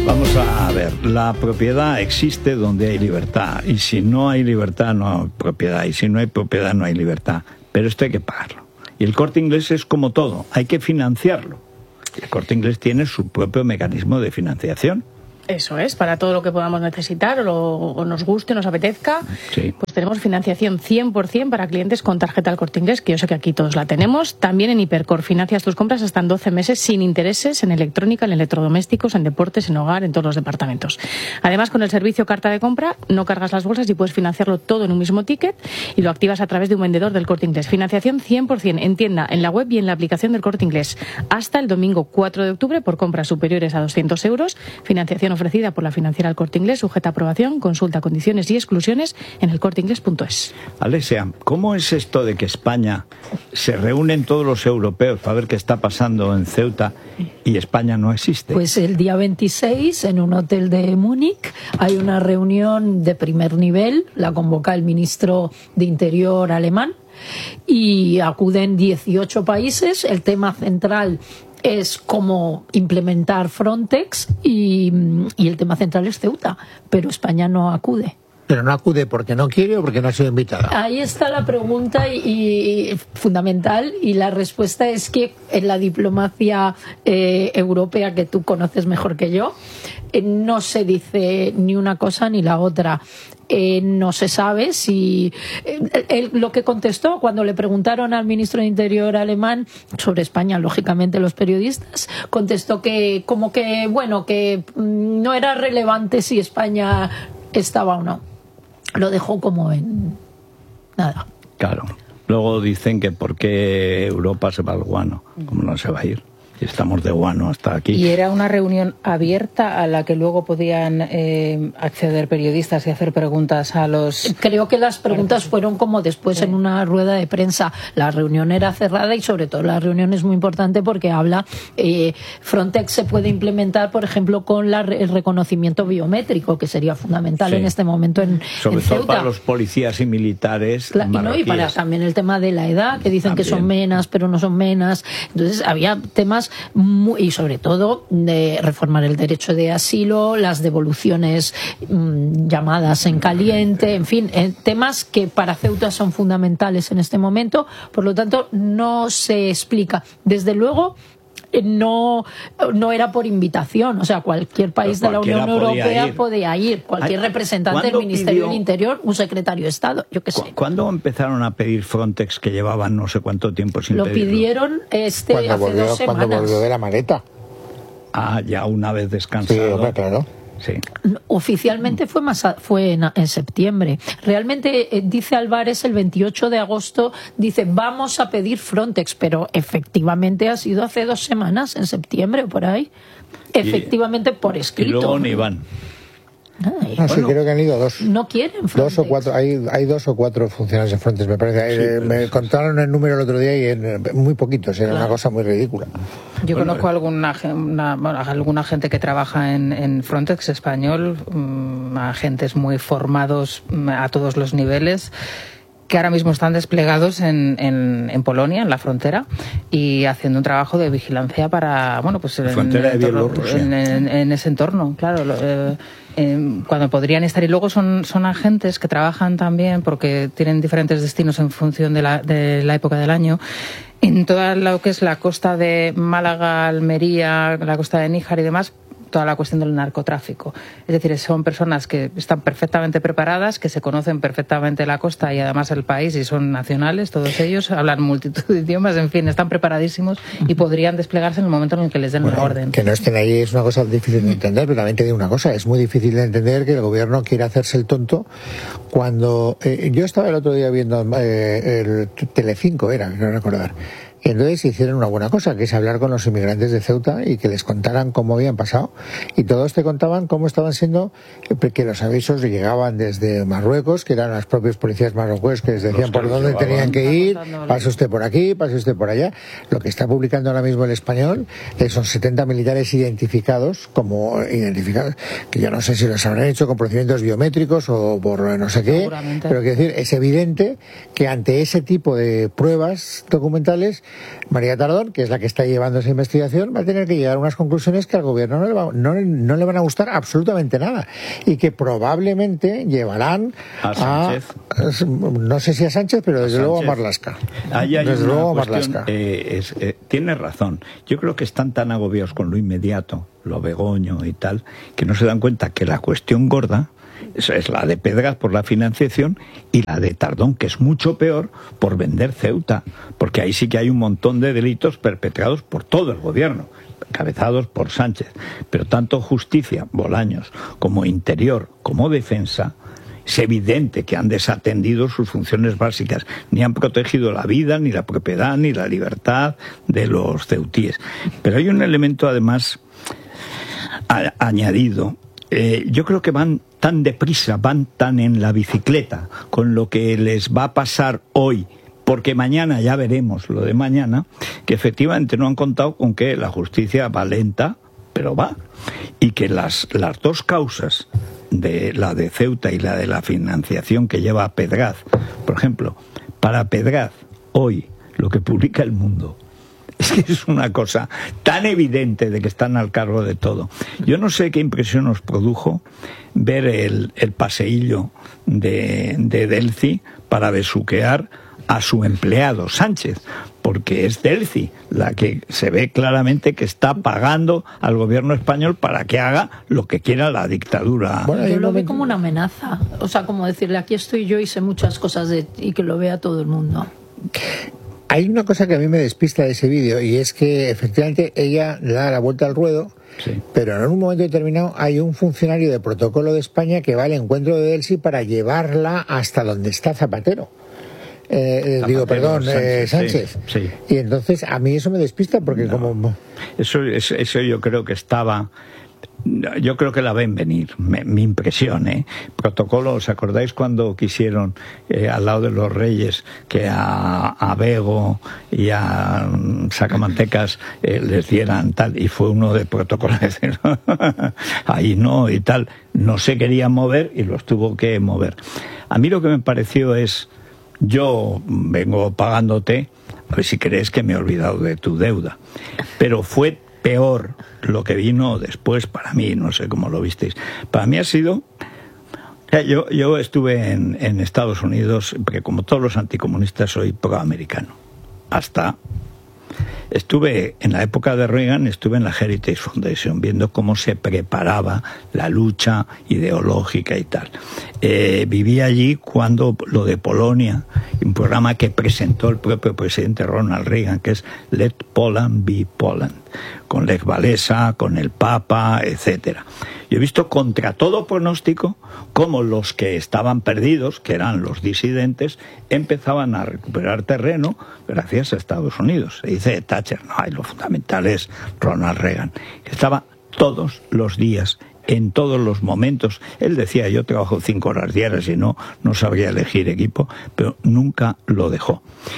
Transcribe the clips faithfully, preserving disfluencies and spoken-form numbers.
Vamos a ver, la propiedad existe donde hay libertad, y si no hay libertad no hay propiedad, y si no hay propiedad no hay libertad, pero esto hay que pagarlo. Y el Corte Inglés es como todo, hay que financiarlo. El Corte Inglés tiene su propio mecanismo de financiación. Eso es, para todo lo que podamos necesitar o, lo, o nos guste, nos apetezca, sí. Pues tenemos financiación cien por cien para clientes con tarjeta del Corte Inglés, que yo sé que aquí todos la tenemos. También en Hipercor financias tus compras hasta en doce meses sin intereses en electrónica, en electrodomésticos, en deportes, en hogar, en todos los departamentos. Además, con el servicio carta de compra no cargas las bolsas y puedes financiarlo todo en un mismo ticket y lo activas a través de un vendedor del Corte Inglés. Financiación cien por cien en tienda, en la web y en la aplicación del Corte Inglés. Hasta el domingo cuatro de octubre por compras superiores a doscientos euros. Financiación ofrecida por la financiera El Corte Inglés, sujeta a aprobación, consulta condiciones y exclusiones en el corte inglés punto es. Alexia, ¿cómo es esto de que España se reúnen todos los europeos para ver qué está pasando en Ceuta y España no existe? Pues el día veintiséis, en un hotel de Múnich, hay una reunión de primer nivel, la convoca el ministro de Interior alemán, y acuden dieciocho países. El tema central es cómo implementar Frontex y, y el tema central es Ceuta, pero España no acude. ¿Pero no acude porque no quiere o porque no ha sido invitada? Ahí está la pregunta y, y fundamental, y la respuesta es que en la diplomacia eh, europea, que tú conoces mejor que yo, eh, no se dice ni una cosa ni la otra. Eh, no se sabe si eh, él, lo que contestó cuando le preguntaron al ministro de Interior alemán sobre España, lógicamente los periodistas, contestó que como que bueno que mm, no era relevante si España estaba o no. Lo dejó como en nada. Claro. Luego dicen que por qué Europa se va al guano, como no se va a ir. Estamos de guano hasta aquí. ¿Y era una reunión abierta a la que luego podían eh, acceder periodistas y hacer preguntas a los...? Creo que las preguntas fueron como después sí. En una rueda de prensa. La reunión era cerrada y sobre todo la reunión es muy importante porque habla... Eh, Frontex se puede implementar, por ejemplo, con la, el reconocimiento biométrico, que sería fundamental sí. En este momento en Sobre en todo Ceuta. Para los policías y militares Claro, y, no, y para también el tema de la edad, que dicen también. Que son menas, pero no son menas. Entonces había temas... Muy, y sobre todo de reformar el derecho de asilo, las devoluciones mmm, llamadas en caliente, en fin, eh, temas que para Ceuta son fundamentales en este momento. Por lo tanto, no se explica. Desde luego, no no era por invitación, o sea, cualquier país de la Unión Europea ir. podía ir, cualquier Ay, representante del Ministerio pidió, del Interior, un secretario de Estado, yo qué sé. ¿Cuándo empezaron a pedir Frontex, que llevaban no sé cuánto tiempo sin Lo pedirlo? pidieron este cuando hace volvió, dos semanas. Cuando volvió de la maleta. Ah, ya una vez descansado. Sí, hombre, claro. Sí. Oficialmente fue más a, fue en, en septiembre. Realmente eh, dice Álvarez el veintiocho de agosto, dice vamos a pedir Frontex, pero efectivamente ha sido hace dos semanas, en septiembre o por ahí. Efectivamente y, por escrito. Y luego ni van. Ay, no, sí, bueno, creo que han ido dos. No quieren Frontex. Dos o cuatro, hay, hay dos o cuatro funcionarios de Frontex, me parece. Sí, eh, me contaron el número el otro día y en, muy poquitos, era claro. Una cosa muy ridícula. Yo bueno, conozco alguna, una, bueno, alguna gente que trabaja en, en Frontex español, um, agentes muy formados um, a todos los niveles, que ahora mismo están desplegados en, en, en Polonia, en la frontera, y haciendo un trabajo de vigilancia para, bueno, pues en, frontera de entorno, Bielorrusia. En, en, en ese entorno, claro. Eh, eh, cuando podrían estar, y luego son, son agentes que trabajan también porque tienen diferentes destinos en función de la, de la época del año, en toda lo que es la costa de Málaga, Almería, la costa de Níjar y demás, toda la cuestión del narcotráfico. Es decir, son personas que están perfectamente preparadas, que se conocen perfectamente la costa y además el país, y son nacionales, todos ellos, hablan multitud de idiomas, en fin, están preparadísimos y podrían desplegarse en el momento en el que les den bueno, la orden. Que no estén ahí es una cosa difícil de entender, pero también te digo una cosa, es muy difícil de entender que el gobierno quiera hacerse el tonto cuando... Eh, yo estaba el otro día viendo eh, el Telecinco, era, no recordar. Y entonces hicieron una buena cosa, que es hablar con los inmigrantes de Ceuta y que les contaran cómo habían pasado. Y todos te contaban cómo estaban siendo, que los avisos llegaban desde Marruecos, que eran los propios policías marroquíes que les decían por dónde tenían que ir, pase usted por aquí, pase usted por allá. Lo que está publicando ahora mismo El Español son setenta militares identificados, como identificados, que yo no sé si los habrán hecho con procedimientos biométricos o por no sé qué, pero quiero decir, es evidente que ante ese tipo de pruebas documentales María Tardón, que es la que está llevando esa investigación, va a tener que llegar a unas conclusiones que al gobierno no le, va, no, no le van a gustar absolutamente nada y que probablemente llevarán a Sánchez. A, no sé si a Sánchez, pero desde a luego Sánchez. a Marlaska. Ahí hay desde luego a Marlaska. Eh, es, eh, tiene razón. Yo creo que están tan agobiados con lo inmediato, lo Begoño y tal, que no se dan cuenta que la cuestión gorda es la de Pedraz por la financiación y la de Tardón, que es mucho peor, por vender Ceuta, porque ahí sí que hay un montón de delitos perpetrados por todo el gobierno, encabezados por Sánchez. Pero tanto justicia, Bolaños, como interior, como defensa, es evidente que han desatendido sus funciones básicas, ni han protegido la vida, ni la propiedad, ni la libertad de los ceutíes. Pero hay un elemento además a- añadido. Eh, yo creo que van tan deprisa, van tan en la bicicleta con lo que les va a pasar hoy, porque mañana ya veremos lo de mañana, que efectivamente no han contado con que la justicia va lenta, pero va, y que las, las dos causas, de la de Ceuta y la de la financiación que lleva a Pedraz, por ejemplo, para Pedraz, hoy, lo que publica El Mundo, es que es una cosa tan evidente de que están al cargo de todo. Yo no sé qué impresión os produjo ver el, el paseillo de, de Delcy para besuquear a su empleado Sánchez, porque es Delcy la que se ve claramente que está pagando al gobierno español para que haga lo que quiera la dictadura. Bueno, yo lo veo como una amenaza, o sea, como decirle aquí estoy yo y sé muchas cosas de y que lo vea todo el mundo. Hay una cosa que a mí me despista de ese vídeo y es que efectivamente ella le da la vuelta al ruedo, sí. Pero en un momento determinado hay un funcionario de protocolo de España que va al encuentro de Delcy para llevarla hasta donde está Zapatero. Eh, Zapatero digo, perdón, Sánchez. Eh, Sánchez. Sí, sí. Y entonces a mí eso me despista porque no, como... Eso, eso, eso yo creo que estaba... Yo creo que la ven venir, me, mi impresión, ¿eh? Protocolo, ¿os acordáis cuando quisieron, eh, al lado de los reyes, que a, a Bego y a Sacamantecas eh, les dieran tal? Y fue uno de protocolo, decir, ahí no, y tal. No se querían mover y los tuvo que mover. A mí lo que me pareció es, yo vengo pagándote, a ver si crees que me he olvidado de tu deuda. Pero fue peor lo que vino después para mí, no sé cómo lo visteis. Para mí ha sido... Yo, yo estuve en, en Estados Unidos, porque como todos los anticomunistas soy proamericano. Hasta... Estuve en la época de Reagan, estuve en la Heritage Foundation viendo cómo se preparaba la lucha ideológica y tal. Eh, viví allí cuando lo de Polonia, un programa que presentó el propio presidente Ronald Reagan, que es Let Poland be Poland, con Lech Walesa, con el Papa, etcétera. Yo he visto contra todo pronóstico cómo los que estaban perdidos, que eran los disidentes, empezaban a recuperar terreno gracias a Estados Unidos. Se dice Thatcher, no, y lo fundamental es Ronald Reagan, que estaba todos los días, en todos los momentos. Él decía, yo trabajo cinco horas diarias y no, no sabría elegir equipo, pero nunca lo dejó.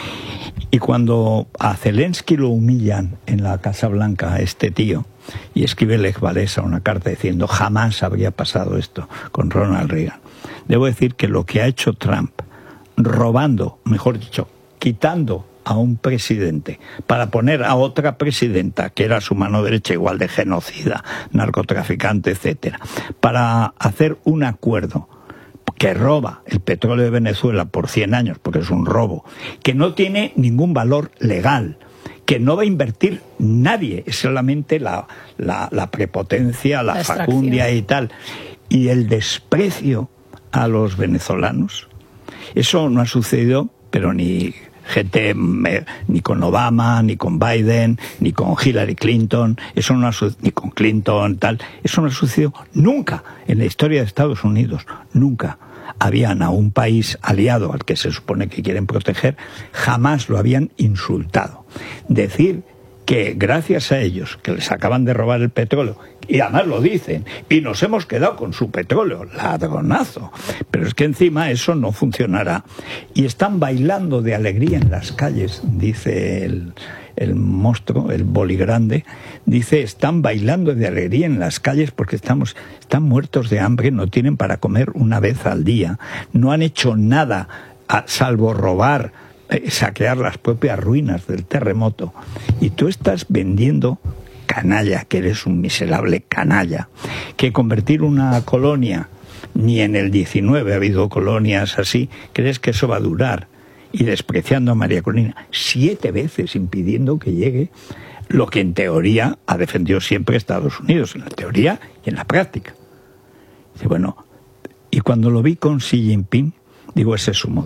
Y cuando a Zelensky lo humillan en la Casa Blanca, a este tío, y escribe Lech Walesa una carta diciendo jamás habría pasado esto con Ronald Reagan, debo decir que lo que ha hecho Trump, robando, mejor dicho, quitando a un presidente para poner a otra presidenta que era su mano derecha igual de genocida, narcotraficante, etcétera, para hacer un acuerdo que roba el petróleo de Venezuela por cien años, porque es un robo, que no tiene ningún valor legal, que no va a invertir nadie, es solamente la, la, la prepotencia, la, la facundia y tal, y el desprecio a los venezolanos. Eso no ha sucedido, pero ni gente, ni con Obama, ni con Biden, ni con Hillary Clinton, eso no ha sucedido, ni con Clinton, tal, eso no ha sucedido nunca en la historia de Estados Unidos, nunca. Habían a un país aliado al que se supone que quieren proteger, jamás lo habían insultado. Decir que gracias a ellos, que les acaban de robar el petróleo, y además lo dicen, y nos hemos quedado con su petróleo, ladronazo, pero es que encima eso no funcionará. Y están bailando de alegría en las calles, dice el, el monstruo, el boligrande, dice, están bailando de alegría en las calles porque estamos, están muertos de hambre, no tienen para comer una vez al día, no han hecho nada a, salvo robar eh, saquear las propias ruinas del terremoto, y tú estás vendiendo, canalla, que eres un miserable canalla, que convertir una colonia, ni en el diecinueve ha habido colonias así, crees que eso va a durar, y despreciando a María Corina siete veces, impidiendo que llegue lo que en teoría ha defendido siempre Estados Unidos, en la teoría y en la práctica. Dice, bueno, y cuando lo vi con Xi Jinping, digo, ese es su modelo.